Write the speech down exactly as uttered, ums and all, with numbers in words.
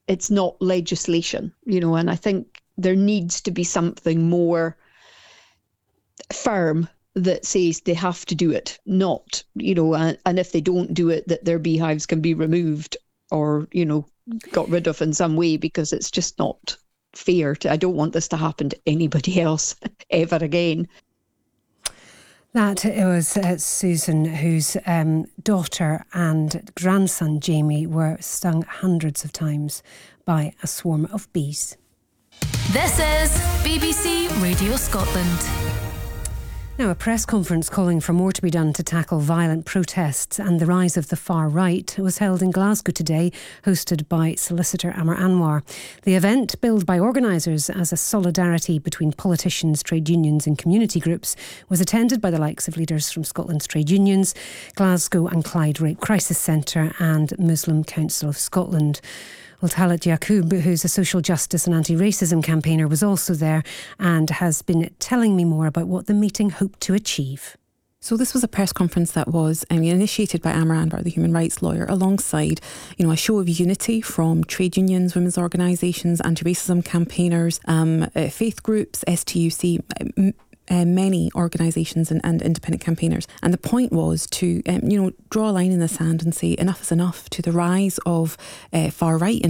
it's not legislation, you know, and I think there needs to be something more firm that says they have to do it, not, you know, and, and if they don't do it, that their beehives can be removed or, you know, got rid of in some way, because it's just not fair. To, I don't want this to happen to anybody else ever again. That was uh, Susan, whose um, daughter and grandson Jamie were stung hundreds of times by a swarm of bees. This is B B C Radio Scotland. Now, a press conference calling for more to be done to tackle violent protests and the rise of the far right was held in Glasgow today, hosted by solicitor Amar Anwar. The event, billed by organisers as a solidarity between politicians, trade unions and community groups, was attended by the likes of leaders from Scotland's trade unions, Glasgow and Clyde Rape Crisis Centre and Muslim Council of Scotland. Well, Talat Yaqub, who's a social justice and anti-racism campaigner, was also there and has been telling me more about what the meeting hoped to achieve. So this was a press conference that was um, initiated by Amar Anwar, the human rights lawyer, alongside, you know, a show of unity from trade unions, women's organisations, anti-racism campaigners, um, uh, faith groups, S T U C, um, Uh, many organisations and, and independent campaigners. And the point was to, um, you know, draw a line in the sand and say enough is enough to the rise of uh, far right in